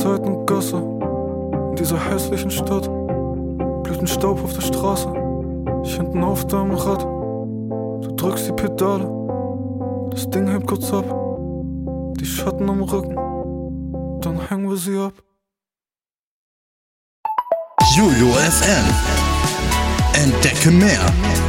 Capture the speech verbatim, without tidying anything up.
Seitengasse, in dieser hässlichen Stadt. Blütenstaub auf der Straße, ich hinten auf deinem Rad. Du drückst die Pedale, das Ding hebt kurz ab. Die Schatten am Rücken, dann hängen wir sie ab. Julio F M. Entdecke mehr.